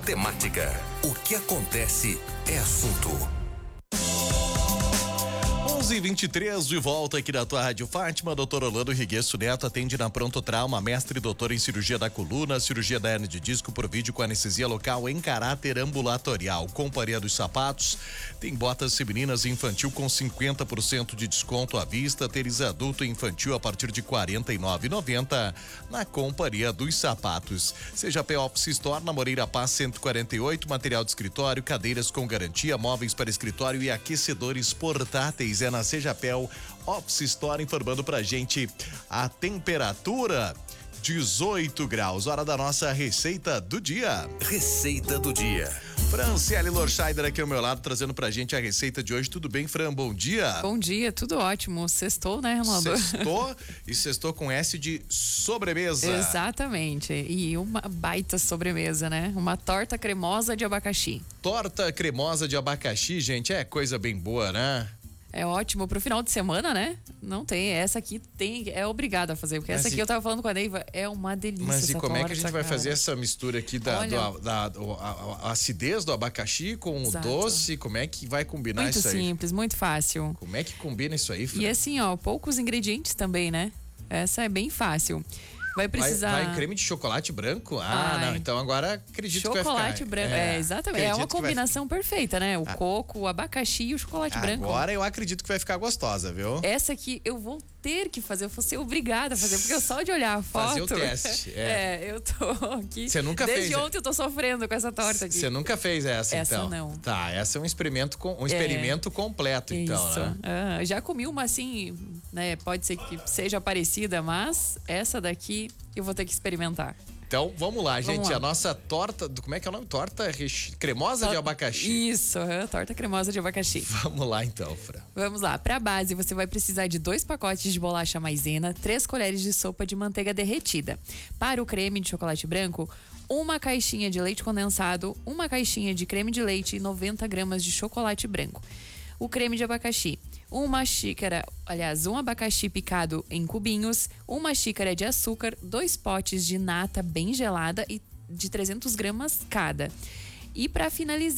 temática. O que acontece é assunto. 11h23, de volta aqui da tua Rádio Fátima. Doutor Orlando Riguesso Neto atende na Pronto Trauma, mestre e doutor em cirurgia da coluna, cirurgia da hernia de disco por vídeo com anestesia local em caráter ambulatorial. Companhia dos Sapatos, tem botas femininas e infantil com 50% de desconto à vista, tênis adulto e infantil a partir de R$ 49,90 na Companhia dos Sapatos. CJP Office Store, na Moreira Paz 148, material de escritório, cadeiras com garantia, móveis para escritório e aquecedores portáteis. É na CJPEL Office Store, informando pra gente a temperatura 18 graus. Hora da nossa receita do dia. Receita do dia. Franciele Lorscheider aqui ao meu lado, trazendo pra gente a receita de hoje. Tudo bem, Fran? Bom dia. Bom dia, tudo ótimo. Sextou, né, Rolando? Sextou e sextou com S de sobremesa. Exatamente. E uma baita sobremesa, né? Uma torta cremosa de abacaxi. Torta cremosa de abacaxi, gente, é coisa bem boa, né? É ótimo pro final de semana, né? Não tem, essa aqui é obrigada a fazer, porque essa aqui eu tava falando com a Neiva, é uma delícia. Mas e como é que a gente vai cara fazer essa mistura aqui a acidez do abacaxi com o doce? Como é que vai combinar muito isso aí? Muito simples, muito fácil. Como é que combina isso aí, Fran? E assim, ó, poucos ingredientes também, né? Essa é bem fácil. Vai precisar... Vai creme de chocolate branco? Não, então agora acredito que vai ficar... Chocolate branco, exatamente. É uma combinação perfeita, né? O coco, o abacaxi e o chocolate branco. Agora eu acredito que vai ficar gostosa, viu? Essa aqui eu vou ter que fazer, eu vou ser obrigada a fazer, porque eu só de olhar a foto... Fazer o teste. Eu tô aqui... Você nunca Desde fez... ontem eu tô sofrendo com essa torta aqui. Você nunca fez essa, então? Essa não. Tá, essa é um experimento completo, então, isso. né? Já comi uma assim, né? Pode ser que seja parecida, mas essa daqui eu vou ter que experimentar. Então, vamos lá, gente. A nossa torta, como é que é o nome? Torta cremosa de abacaxi. Isso, torta cremosa de abacaxi. Vamos lá, então, Fran. Vamos lá. Para base, você vai precisar de 2 pacotes de bolacha maisena, 3 colheres de sopa de manteiga derretida. Para o creme de chocolate branco, 1 caixinha de leite condensado, 1 caixinha de creme de leite e 90 gramas de chocolate branco. O creme de abacaxi, 1 xícara, um abacaxi picado em cubinhos, 1 xícara de açúcar, 2 potes de nata bem gelada e de 300 gramas cada. E para finalizar,